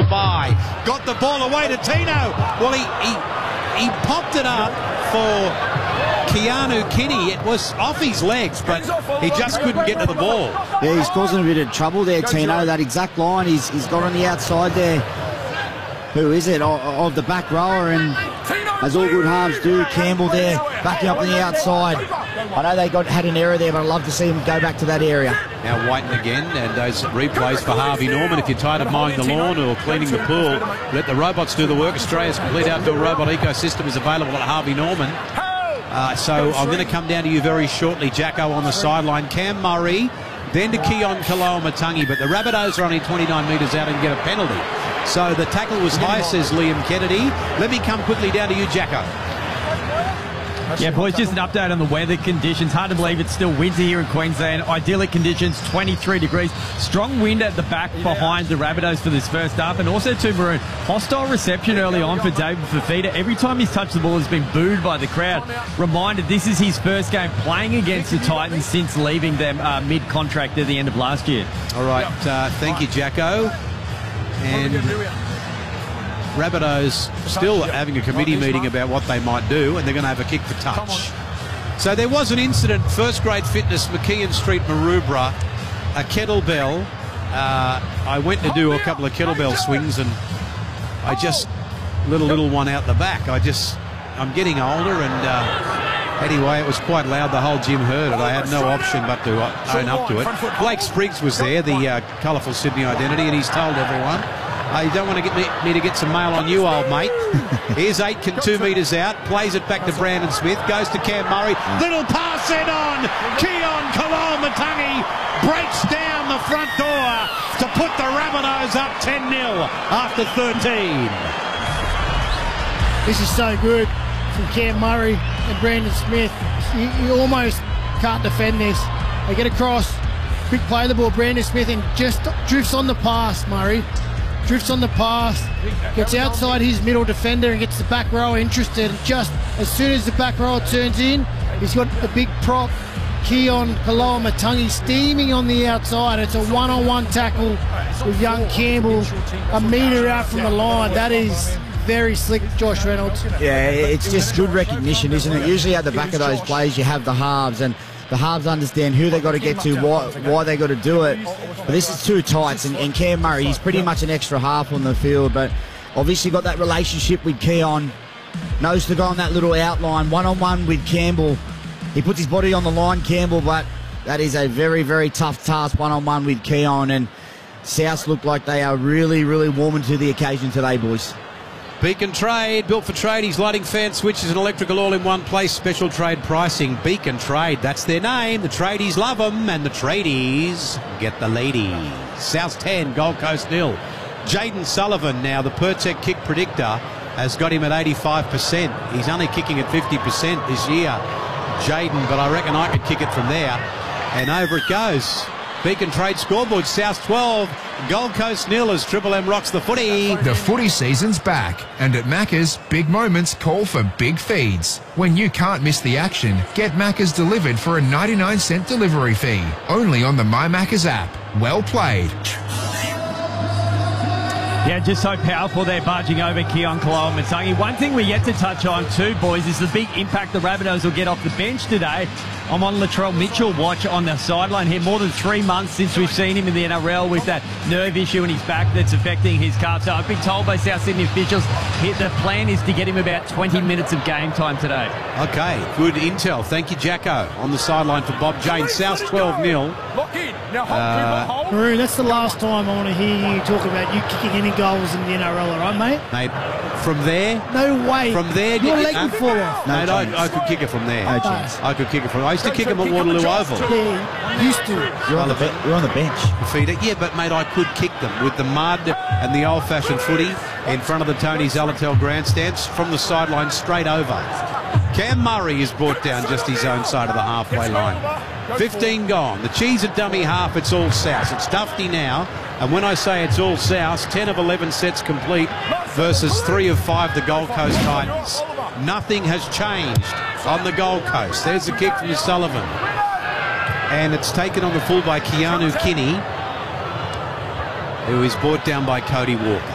for bye. Got the ball away to Tino. Well, he popped it up for Keanu Kinney. It was off his legs, but he just couldn't get to the ball. Yeah, he's causing a bit of trouble there, Tino. That exact line he's got on the outside there. Who is it? Of the back rower, and as all good halves do, Campbell there backing up on the outside. I know they had an error there, but I'd love to see him go back to that area. Now Whiten again, and those replays for Harvey Norman. If you're tired of mowing the lawn or cleaning the pool, let the robots do the work. Australia's complete outdoor robot ecosystem is available at Harvey Norman. So I'm going to come down to you very shortly, Jacko, on the sideline. Cam Murray, then to Keon Kaloamatangi, but the Rabbitohs are only 29 metres out and get a penalty. So the tackle was high, says Liam Kennedy. Let me come quickly down to you, Jacko. Yeah, boys, just an update on the weather conditions. Hard to believe it's still winter here in Queensland. Idyllic conditions, 23 degrees. Strong wind at the back behind the Rabbitohs for this first half. And also to Maroon, hostile reception early on for David Fifita. Every time he's touched the ball, he's been booed by the crowd. Reminded this is his first game playing against the Titans since leaving them mid-contract at the end of last year. All right, thank you, Jacko. And Rabbitohs still having a committee meeting about what they might do, and they're going to have a kick for touch. So there was an incident, first grade fitness, McKeon Street, Maroubra, a kettlebell. I went to do a couple of kettlebell swings, and I just little one out the back. I'm getting older, and anyway, it was quite loud. The whole gym heard it. I had no option but to own up to it. Blake Spriggs was there, the colourful Sydney identity, and he's told everyone, you don't want to get me to get some mail on you, old mate. Here's Aitken 2 metres out, plays it back to Brandon Smith, goes to Cam Murray. Little pass in on Keon Kaloamatangi, breaks down the front door to put the Rabbitohs up 10-0 after 13. This is so good from Cam Murray and Brandon Smith. You almost can't defend this. They get across, quick play the ball, Brandon Smith, and just drifts on the pass, Murray. Drifts on the pass, gets outside his middle defender and gets the back row interested. Just as soon as the back row turns in, he's got a big prop, Keon Kaloamatangi, steaming on the outside. It's a one-on-one tackle with young Campbell, a metre out from the line. That is very slick, Josh Reynolds. Yeah, it's just good recognition, isn't it? Usually at the back of those plays you have the halves, and the halves understand who they got to get to, why they got to do it. But this is two tights, and Cam Murray, he's pretty much an extra half on the field, but obviously got that relationship with Keon, knows to go on that little outline, one-on-one with Campbell. He puts his body on the line, Campbell, but that is a very, very tough task, one-on-one with Keon, and South look like they are really, really warming to the occasion today, boys. Beacon Trade, built for tradies, lighting, fan switches and electrical all in one place, special trade pricing. Beacon Trade, that's their name. The tradies love them, and the tradies get the ladies. South 10, Gold Coast 0. Jaden Sullivan now, the Pertec kick predictor, has got him at 85%. He's only kicking at 50% this year, Jaden, but I reckon I could kick it from there. And over it goes. Beacon Trade scoreboard, South 12, Gold Coast 0 as Triple M rocks the footy. The footy season's back, and at Macca's, big moments call for big feeds. When you can't miss the action, get Macca's delivered for a 99-cent delivery fee. Only on the My Macca's app. Well played. Yeah, just so powerful they're barging over Keon Kaloamatangi. One thing we're yet to touch on too, boys, is the big impact the Rabbitohs will get off the bench today. I'm on Latrell Mitchell watch on the sideline here. More than 3 months since we've seen him in the NRL with that nerve issue in his back that's affecting his calf. So I've been told by South Sydney officials the plan is to get him about 20 minutes of game time today. Okay, good intel. Thank you, Jacko. On the sideline for Bob Jane. South 12-0. Maroon, that's the last time I want to hear you talk about you kicking any goals in the NRL, all right, mate? Mate, from there? No way. From there? Your leg would fall off. Mate, I could kick it from there. No chance. I could kick it from there. I used to kick him at Waterloo Oval. Yeah, used to. You're on the bench. Yeah, but, mate, I could kick them with the mud and the old-fashioned footy in front of the Tony Zalatel grandstands from the sideline straight over. Cam Murray is brought down just his own side of the halfway line. 15 gone. The cheese at dummy half, it's all South. It's Dufty now. And when I say it's all South, 10 of 11 sets complete versus 3 of 5 the Gold Coast Titans. Nothing has changed on the Gold Coast. There's the kick from Sullivan. And it's taken on the full by Keanu Kinney, who is brought down by Cody Walker.